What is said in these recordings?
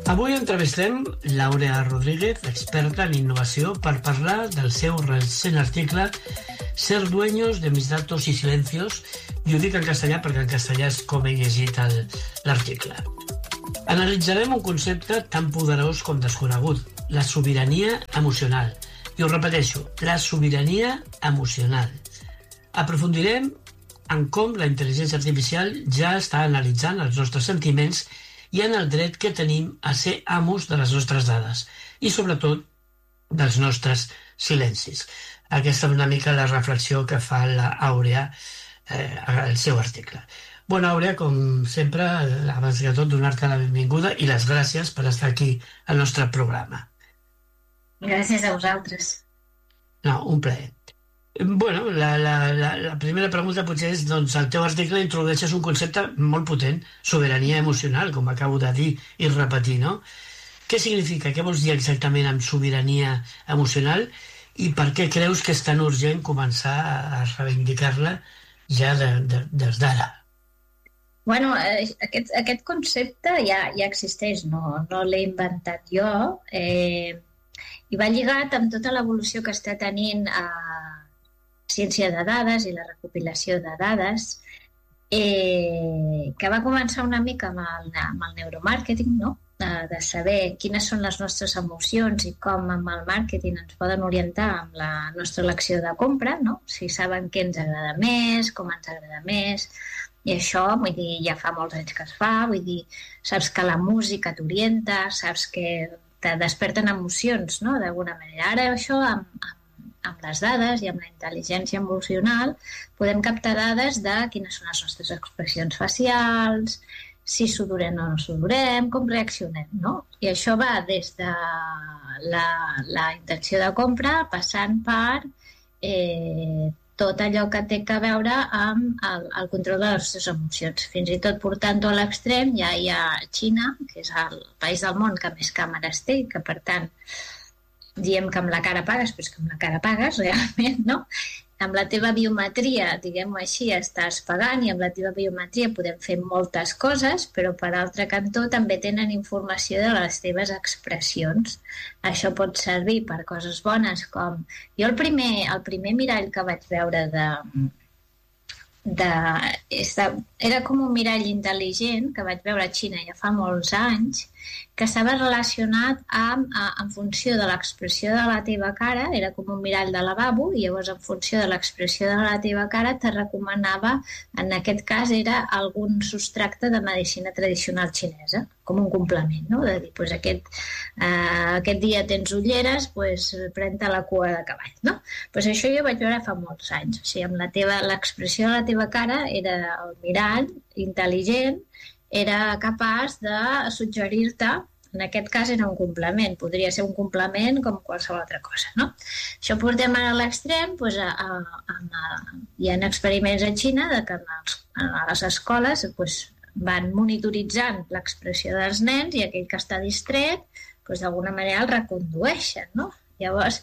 Avui entrevistem Laura Rodríguez, experta en innovació, per parlar del seu recent article Ser dueños de mis datos y silencios, i ho dic en castellà perquè en castellà és com he llegit l'article. Analitzarem un concepte tan poderós com desconegut, la sobirania emocional. I ho repeteixo, la sobirania emocional. Aprofundirem en com la intel·ligència artificial ja està analitzant els nostres sentiments i en el dret que tenim a ser amos de les nostres dades i, sobretot, dels nostres silencis. Aquesta és una mica la reflexió que fa l'Àurea al seu article. Bueno, Àurea, com sempre, abans que tot, donar-te la benvinguda i les gràcies per estar aquí al nostre programa. Gràcies a vosaltres. No, un plaer. Bueno, la primera pregunta potser és, doncs, el teu article introdueixes un concepte molt potent, sobirania emocional, com acabo de dir i repetir, no? Què significa? Què vols dir exactament amb sobirania emocional i per què creus que és tan urgent començar a reivindicar-la ja des d'ara? Bueno, aquest concepte ja existeix, no l'he inventat jo, i va lligat amb tota l'evolució que està tenint ciència de dades i la recopilació de dades, que va començar una mica amb el neuromàrqueting, no? De saber quines són les nostres emocions i com amb el màrqueting ens poden orientar amb la nostra elecció de compra, no? Si saben què ens agrada més, com ens agrada més, i això, vull dir, ja fa molts anys que es fa, vull dir, saps que la música t'orienta, saps que te desperten emocions, no?, d'alguna manera. Ara això, amb les dades i amb la intel·ligència emocional, podem captar dades de quines són les nostres expressions facials, si sudorem o no sudorem, com reaccionem, no? I això va des de la intenció de compra passant per tot allò que té a veure amb el control de les nostres emocions. Fins i tot portant-ho a l'extrem, ja hi ha Xina, que és el país del món que més càmeres té, que per tant diem que amb la cara pagues, però és que amb la cara pagues realment, no? Amb la teva biometria, diguem-ho així, estàs pagant i amb la teva biometria podem fer moltes coses, però per altre cantó també tenen informació de les teves expressions. Això pot servir per coses bones com... Jo el primer mirall que vaig veure era com un mirall intel·ligent que vaig veure a Xina ja fa molts anys, que estava relacionat en funció de l'expressió de la teva cara, era com un mirall de lavabo, i llavors en funció de l'expressió de la teva cara te recomanava, en aquest cas era algun substracte de medicina tradicional xinesa, com un complement, no? De dir, doncs aquest dia tens ulleres, doncs pren-te la cua de cavall, no? Doncs això jo vaig veure fa molts anys, o sigui, amb l'expressió de la teva cara era el mirall intel·ligent, era capaç de suggerir-te, en aquest cas era un complement, podria ser un complement com qualsevol altra cosa, no? Això portem ara a l'extrem, doncs, hi ha experiments a Xina de que a les escoles van monitoritzant l'expressió dels nens i aquell que està distret, d'alguna manera el recondueixen, no? Llavors,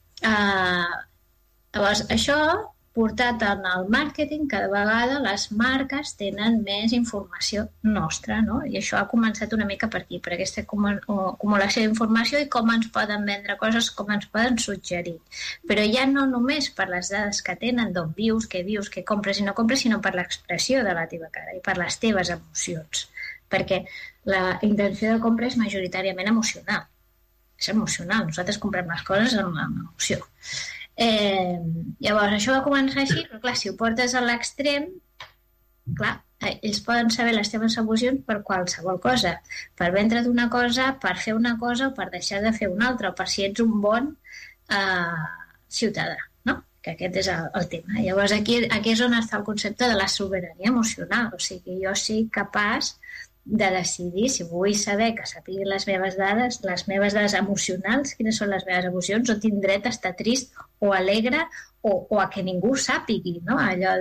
això portat en el màrqueting, cada vegada les marques tenen més informació nostra, no? I això ha començat una mica per aquí, per aquesta acumulació d'informació i com ens poden vendre coses, com ens poden suggerir. Però ja no només per les dades que tenen, d'on vius, què compres i no compres, sinó per l'expressió de la teva cara i per les teves emocions. Perquè la intenció de compra és majoritàriament emocional. És emocional, nosaltres comprem les coses amb emoció. Llavors això va començar així, però clar, si ho portes a l'extrem, clar, ells poden saber les teves emocions per qualsevol cosa, per vendre't una cosa, per fer una cosa o per deixar de fer una altra, o per si ets un bon ciutadà, no? Que aquest és el tema. Llavors aquí és on està el concepte de la sobirania emocional, o sigui, jo sigui capaç de decidir, si vull saber que sapiguin les meves dades emocionals, quines són les meves emocions, o tinc dret a estar trist o alegre o a que ningú sàpigui, no? Allò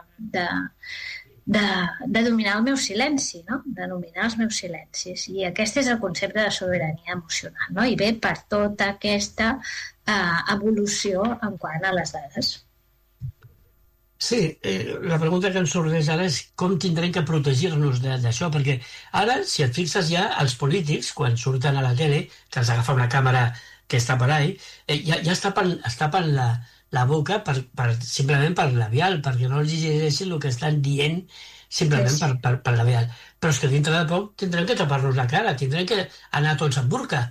de dominar el meu silenci, no? De dominar els meus silencis. I aquest és el concepte de sobirania emocional, no? I ve per tota aquesta evolució en quant a les dades. Sí, la pregunta que ens sorgeix ara és com tindrem que protegir-nos d'això, perquè ara, si et fixes ja, els polítics, quan surten a la tele, que els agafa una càmera que està per ahí, ja es tapen la boca simplement per labial, perquè no els llegeixin el que estan dient simplement Sí. per labial. Però és que dintre de poc tindrem que tapar-nos la cara, tindrem que anar tots amb burca.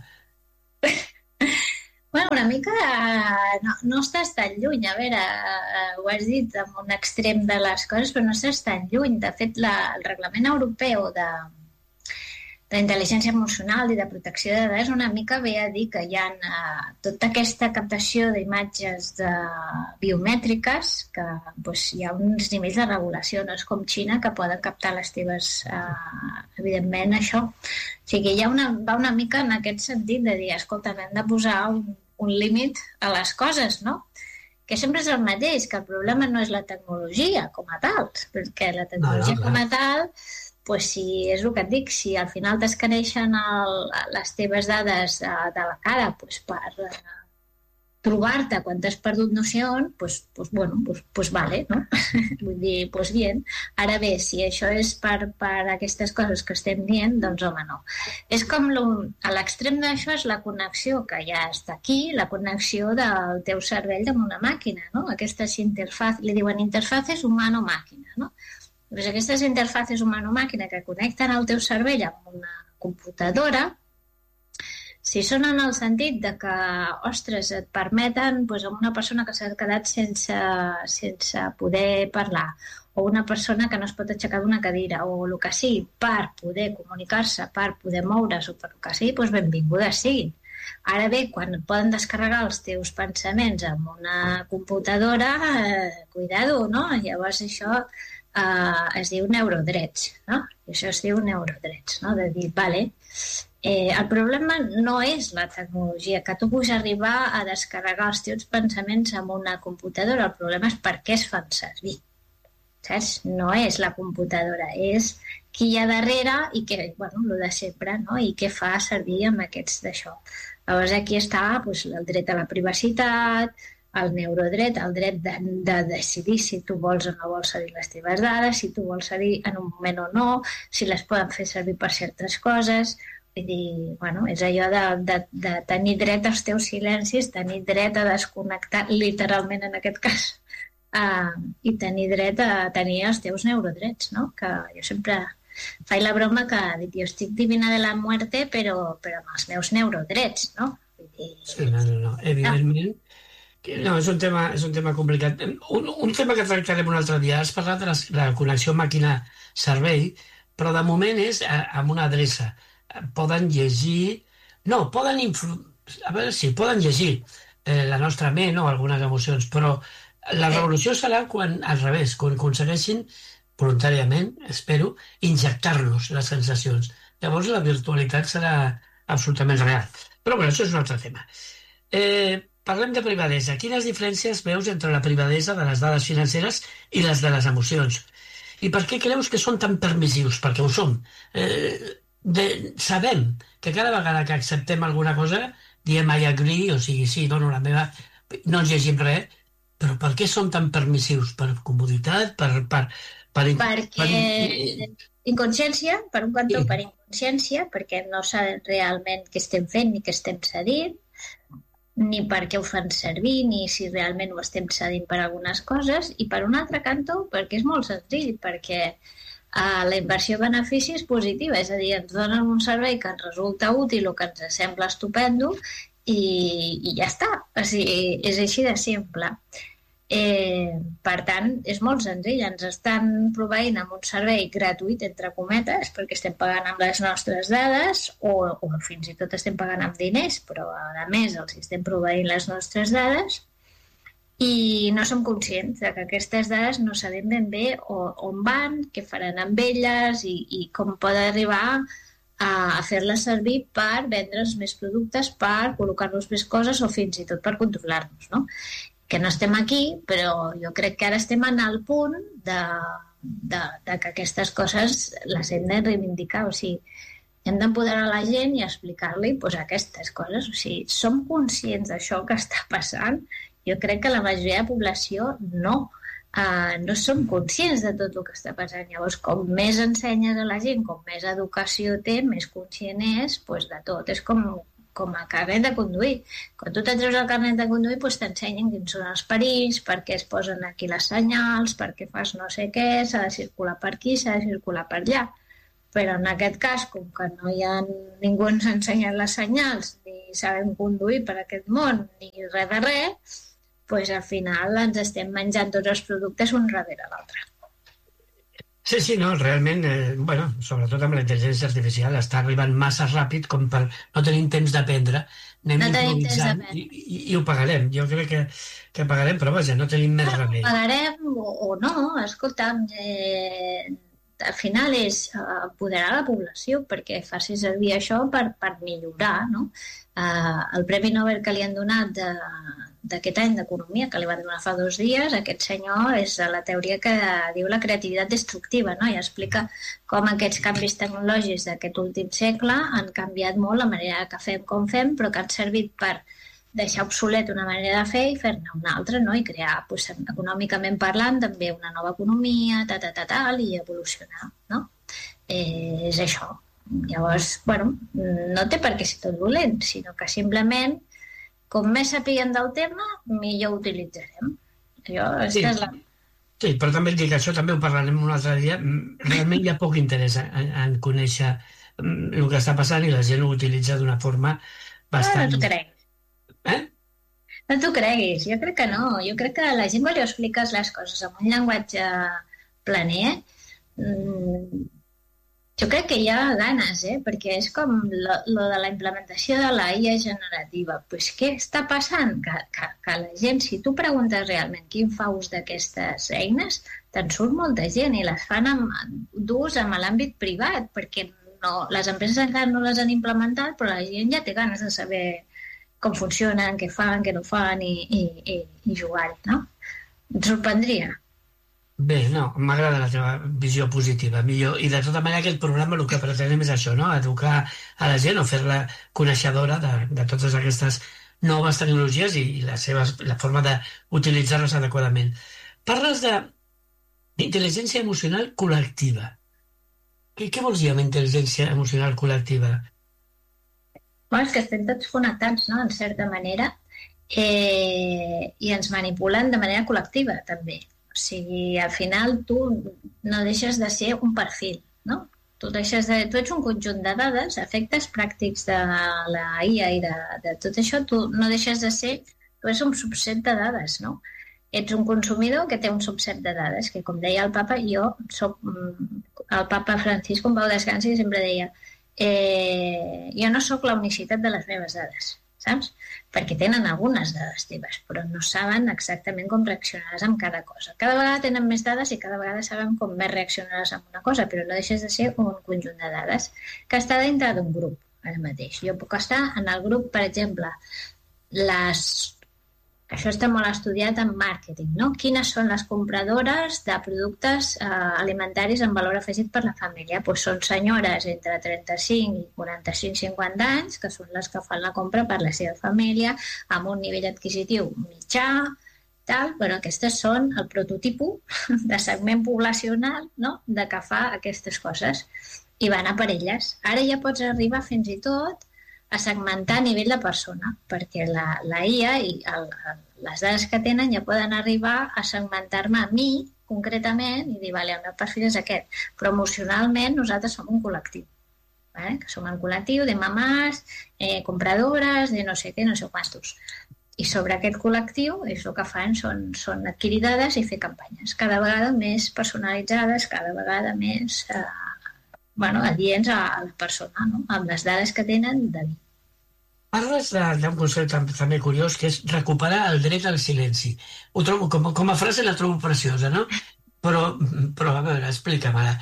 Bueno, una mica no estàs tan lluny. A veure, ho has dit amb un extrem de les coses, però no estàs tan lluny. De fet, el Reglament Europeu d'intel·ligència emocional i de protecció de dades una mica ve a dir que hi ha tota aquesta captació d'imatges biomètriques, que doncs, hi ha uns nivells de regulació, no és com Xina, que poden captar les teves, evidentment, això. O sigui, va una mica en aquest sentit de dir, escolta, hem de posar un límit a les coses, no? Que sempre és el mateix, que el problema no és la tecnologia com a tal, perquè la tecnologia com a tal, pues si és el que et dic, si al final t'escaneixen les teves dades de la cara pues per trobar-te quan t'has perdut no sé on, pues vale, no? Vull dir, pues bien. Ara bé, si això és per aquestes coses que estem dient, doncs home, no. És com a l'extrem d'això és la connexió que ja està aquí, la connexió del teu cervell amb una màquina, no? Aquestes interfaces, li diuen interfaces humano-màquina, no? Doncs aquestes interfaces humano-màquina que connecten el teu cervell amb una computadora, si són en el sentit de que, ostres, et permeten doncs, amb una persona que s'ha quedat sense poder parlar, o una persona que no es pot aixecar d'una cadira, o el que sigui, per poder comunicar-se, per poder moure's, o per el que sigui, doncs benvingudes siguin. Ara bé, quan poden descarregar els teus pensaments amb una computadora, cuidado, no? Llavors això es diu neurodrets, no? I això es diu neurodrets, no? De dir, vale, el problema no és la tecnologia, que tu puguis arribar a descarregar els teus pensaments amb una computadora, el problema és per què es fan servir, saps? No és la computadora, és qui hi ha darrere i que, bueno, el de sempre, no? I què fa servir amb aquests d'això. Llavors aquí està doncs, el dret a la privacitat, el neurodret, el dret de decidir si tu vols o no vols cedir les teves dades, si tu vols cedir en un moment o no, si les poden fer servir per certes coses. Vull dir, bueno, és allò de tenir dret als teus silencis, tenir dret a desconnectar, literalment en aquest cas, i tenir dret a tenir els teus neurodrets, no? Que jo sempre faig la broma que dic, jo estic divina de la muerte, però amb els meus neurodrets, no? Vull dir, Sí, no, evidentment. No, és un tema complicat. Un tema que tractarem un altre dia. Has parlat de la connexió màquina-cervell, però de moment és amb una adreça. Poden llegir... No, poden a veure si poden llegir la nostra ment o algunes emocions, però la revolució serà quan, al revés, quan aconsegueixin voluntàriament, espero, injectar-nos les sensacions. Llavors la virtualitat serà absolutament real. Però bueno, això és un altre tema. Parlem de privadesa. Quines diferències veus entre la privadesa de les dades financeres i les de les emocions? I per què creus que són tan permissius? Perquè ho som. Sabem que cada vegada que acceptem alguna cosa diem I agree, o sigui, sí, dono la meva... No ens llegim res, però per què són tan permissius? Per comoditat? Perquè inconsciència, per un cantó, Sí. per inconsciència, perquè no saben realment què estem fent ni què estem cedint, ni per què ho fan servir, ni si realment ho estem cedint per algunes coses, i per un altre cantó, perquè és molt senzill, perquè la inversió-benefici és positiva, és a dir, ens donen un servei que ens resulta útil o que ens sembla estupendo i ja està. O sigui, és així de simple. Per tant, és molt senzill, ens estan proveint amb un servei gratuït, entre cometes, perquè estem pagant amb les nostres dades o fins i tot estem pagant amb diners, però a més els estem proveint les nostres dades i no som conscients de que aquestes dades no sabem ben bé on van, què faran amb elles i com poden arribar a fer-les servir per vendre's més productes, per col·locar-nos més coses o fins i tot per controlar-nos, no? Que no estem aquí, però jo crec que ara estem en el punt de que aquestes coses les hem de reivindicar, o sigui, hem d'empoderar la gent i explicar-li doncs, aquestes coses, o sigui, som conscients d'això que està passant? Jo crec que la majoria de la població no. no som conscients de tot el que està passant. Llavors, com més ensenyes a la gent, com més educació té, més conscient és de tot. És com a carnet de conduir. Quan tu t'entreus al carnet de conduir, t'ensenyen quins són els perills, per què es posen aquí les senyals, per què fas no sé què, s'ha de circular per aquí, s'ha de circular per allà. Però en aquest cas, com que ningú ens ha ensenyat les senyals, ni sabem conduir per aquest món, ni res de res, al final ens estem menjant tots els productes un darrere l'altre. Sí, no, realment, sobretot amb la intel·ligència artificial, està arribant massa ràpid com per no tenir temps d'aprendre, anem improvisant i ho pagarem. Jo crec que pagarem, però vaja, no tenim més remei. Pagarem o no, escolta'm, al final és apoderar la població perquè faci servir això per millorar, no? El Premi Nobel que li han donat d'aquest any d'Economia, que li van donar fa 2 dies, aquest senyor és la teoria que diu la creativitat destructiva, no? I explica com aquests canvis tecnològics d'aquest últim segle han canviat molt la manera que fem com fem, però que han servit per deixar obsolet una manera de fer i fer-ne una altra, no? I crear, econòmicament parlant, també una nova economia, tal, i evolucionar, no? És això. Llavors, no té per què ser tot dolent, sinó que simplement, com més sapiguem del tema, millor utilitzarem. Sí, però també et dic, això també ho parlarem un altre dia, realment hi ha poc interès en conèixer el que està passant i la gent ho utilitza d'una forma bastant... No t'ho creguis. No t'ho creguis, jo crec que no. Jo crec que la gent, quan li expliques les coses amb un llenguatge planer, jo crec que hi ha ganes, perquè és com lo de la implementació de la IA generativa. Què està passant? Que la gent, si tu preguntes realment quin fa ús d'aquestes eines, te'n surt molta gent i les fan d'ús en l'àmbit privat, perquè les empreses encara no les han implementat, però la gent ja té ganes de saber com funcionen, què fan, què no fan i jugar-hi, no? Et sorprendria. Bé, no, m'agrada la teva visió positiva, millor. I de tota manera aquest programa el que pretenem és això, no? Educar a la gent o fer-la coneixedora de totes aquestes noves tecnologies i la forma d'utilitzar-les adequadament. Parles d'intel·ligència emocional col·lectiva. Què vols dir amb intel·ligència emocional col·lectiva? És que estem tots connectats, no?, en certa manera, i ens manipulen de manera col·lectiva, també. O sigui, al final tu no deixes de ser un perfil, no? Tu ets un conjunt de dades, efectes pràctics de la IA i de tot això, tu no deixes de ser, tu ets un subset de dades, no? Ets un consumidor que té un subset de dades, que com deia el papa, el papa Francisco en pau descansi sempre deia jo no sóc la unicitat de les meves dades, saps? Perquè tenen algunes dades teves, però no saben exactament com reaccionaràs amb cada cosa. Cada vegada tenen més dades i cada vegada saben com més reaccionaràs amb una cosa, però no deixes de ser un conjunt de dades que està dintre d'un grup, ara mateix. Jo puc estar en el grup, per exemple, això està molt estudiat en màrqueting, no? Quines són les compradores de productes alimentaris amb valor afegit per la família? Són senyores entre 35 i 45-50 anys, que són les que fan la compra per la seva família, amb un nivell adquisitiu mitjà, tal, però aquestes són el prototipo de segment poblacional, no?, de que fa aquestes coses, i van a per elles. Ara ja pots arribar fins i tot a segmentar a nivell de persona, perquè la IA i les dades que tenen ja poden arribar a segmentar-me a mi, concretament, i dir, vale, el meu perfil és aquest. Però emocionalment nosaltres som un col·lectiu, que som un col·lectiu de mamàs, compradores, de no sé què, no sé quantos. I sobre aquest col·lectiu és el que fan són adquirir dades i fer campanyes, cada vegada més personalitzades, cada vegada més adients a la persona, no?, amb les dades que tenen de mi. Parles d'un concepte també curiós, que és recuperar el dret al silenci. Ho trobo, com a frase la trobo preciosa, no? Però a veure, explica'm ara,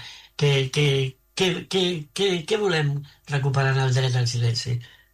què volem recuperar el dret al silenci?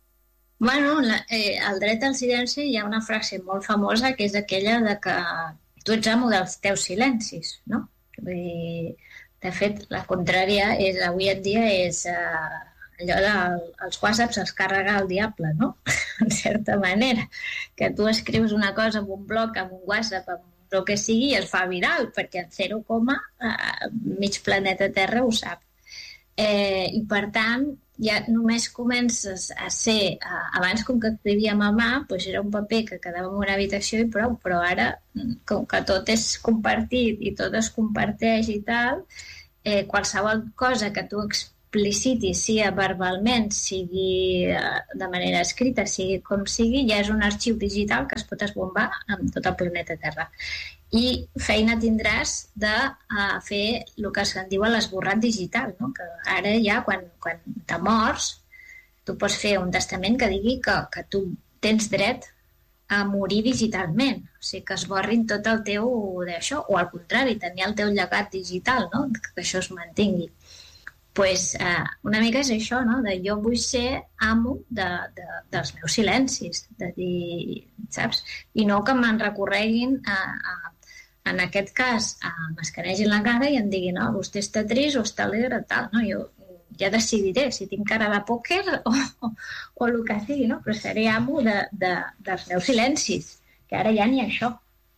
El dret al silenci, hi ha una frase molt famosa que és aquella de que tu ets amo dels teus silencis, no? Vull dir, de fet, la contrària avui en dia és allò dels whatsapps els carrega el diable, no? En certa manera. Que tu escrius una cosa en un blog, en un whatsapp, en o que sigui i es fa viral, perquè en 0, mig planeta Terra ho sap. I per tant, ja només comences a ser... abans, com que escrivíem a mà, doncs era un paper que quedava en una habitació i prou, però ara, com que tot és compartit i tot es comparteix i tal, qualsevol cosa que tu explicitis, sigui verbalment, sigui de manera escrita, sigui com sigui, ja és un arxiu digital que es pot esbombar amb tot el planeta Terra. I feina tindràs de fer el que se'n diu l'esborrat digital, no? Que ara ja, quan te mors, tu pots fer un testament que digui que tu tens dret a morir digitalment, o sigui, que esborrin tot el teu d'això, o al contrari, tenir el teu llegat digital, no? Que això es mantingui. Pues, una mica és això, no? De jo vull ser amo dels meus silencis, de dir, saps? I no que me'n recorreguin en aquest cas, m'escanegin la cara i em diguin, no, vostè està trist o està alegre, tal, no? Jo ja decidiré si tinc cara de pòquer o el que sigui, no? Però seré amo dels meus silencis, que ara ja ni això.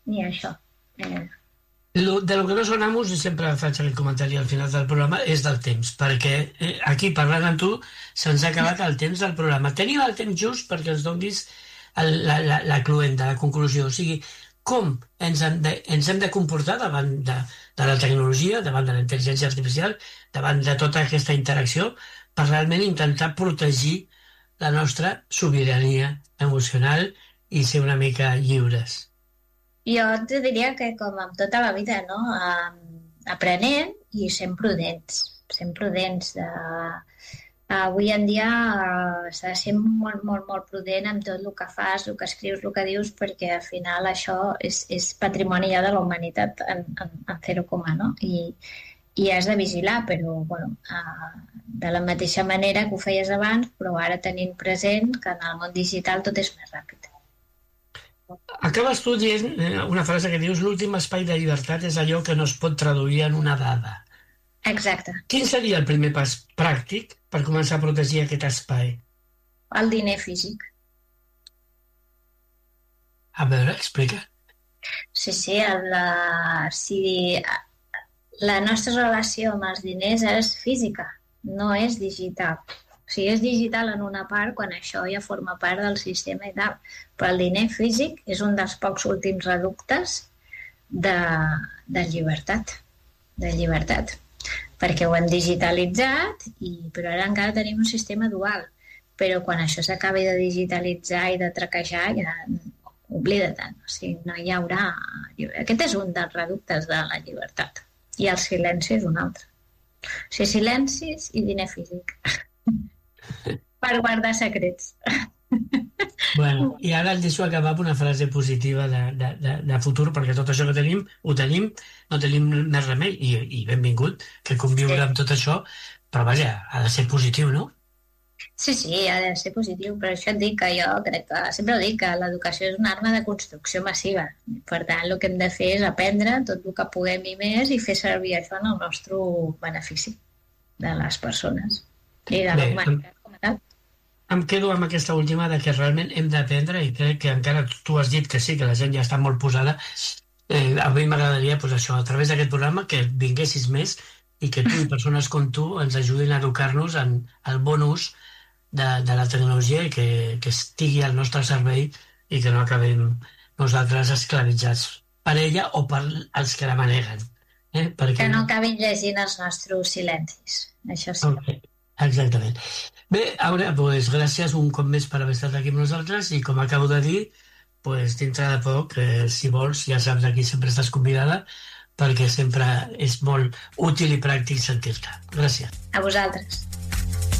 De lo que no són amos, i sempre faig el comentari al final del programa, és del temps, perquè aquí, parlant amb tu, se'ns ha acabat el temps del programa. Tenim el temps just perquè ens donis la cluenda, la conclusió, o sigui, com ens hem de comportar davant de la tecnologia, davant de la intel·ligència artificial, davant de tota aquesta interacció, per realment intentar protegir la nostra sobirania emocional i ser una mica lliures. Jo te diria que, com amb tota la vida, no? Aprenent i sent prudents. Avui en dia s'ha de ser molt, molt, molt prudent amb tot el que fas, el que escrius, el que dius, perquè al final això és patrimoni ja de la humanitat en 0, no? I has de vigilar, però bueno, de la mateixa manera que ho feies abans, però ara tenint present que en el món digital tot és més ràpid. Acabes tu dient una frase que dius: l'últim espai de llibertat és allò que no es pot traduir en una dada. Exacte. Quin seria el primer pas pràctic per començar a protegir aquest espai? El diner físic. A veure, explica. Sí, si la nostra relació amb els diners és física, no és digital. O sigui, és digital en una part quan això ja forma part del sistema i tal, però el diner físic és un dels pocs últims reductes de llibertat, perquè ho hem digitalitzat, però ara encara tenim un sistema dual, però quan això s'acabi de digitalitzar i de traquejar, ja oblida-te'n, o sigui, no hi haurà... Aquest és un dels reductes de la llibertat, i el silenci és un altre. O sigui, silencis i diner físic. Per guardar secrets. Bueno, i ara el deixo acabar amb una frase positiva de futur, perquè tot això que tenim, ho tenim, no tenim més remei, i benvingut, que conviure amb tot això, però vaja, ha de ser positiu, no? Sí, ha de ser positiu, però això et dic que jo crec que, sempre ho dic, que l'educació és una arma de construcció massiva. Per tant, el que hem de fer és aprendre tot el que puguem i més i fer servir això en el nostre benefici de les persones i de la humanitat com a tal. Em quedo amb aquesta última de que realment hem d'aprendre, i crec que encara tu has dit que sí, que la gent ja està molt posada. A mi m'agradaria, doncs això, a través d'aquest programa, que vinguessis més i que tu i persones com tu ens ajudin a educar-nos en el bon ús de la tecnologia i que estigui al nostre servei i que no acabem nosaltres esclavitzats per ella o per els que la maneguen. Perquè... Que no acabin llegint els nostres silencis, això sí. Okay. Exactament. Bé, Àurea, doncs gràcies un cop més per haver estat aquí amb nosaltres, i com acabo de dir, doncs dintre de poc, si vols, ja saps, aquí sempre estàs convidada, perquè sempre és molt útil i pràctic sentir-te. Gràcies. A vosaltres.